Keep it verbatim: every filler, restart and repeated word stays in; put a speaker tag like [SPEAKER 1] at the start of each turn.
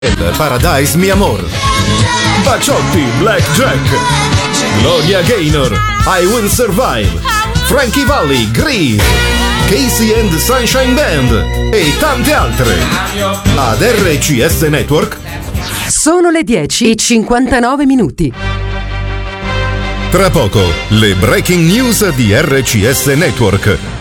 [SPEAKER 1] Paradise Mi Amor, Baciotti, Blackjack, Gloria Gaynor, I Will Survive, Frankie Valli, Grease, Casey and the Sunshine Band e tante altre. Ad R C S Network
[SPEAKER 2] sono le dieci e cinquantanove minuti.
[SPEAKER 1] Tra poco le breaking news di R C S Network.